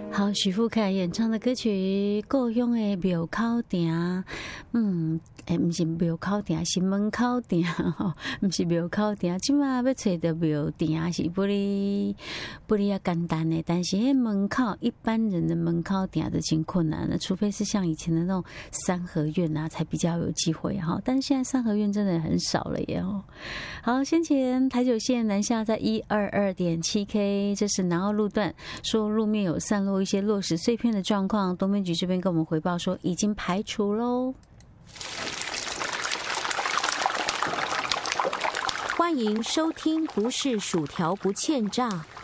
好，许富凯演唱的歌曲《故乡的庙口埕》，不是庙口埕，是门口埕吼，不是庙口埕。即马要找到庙埕是不哩啊简单的，但是迄门口一般人的门口埕的真困难了，除非是像以前的那种三合院啊，才比较有机会哈。但是现在三合院真的很少了耶哦。好，先前台九线南下在122.7K， 这是南澳路段，说路面有散落一些落石碎片的状况，东边局这边跟我们回报说已经排除喽。 欢迎收听，不是薯条不欠炸。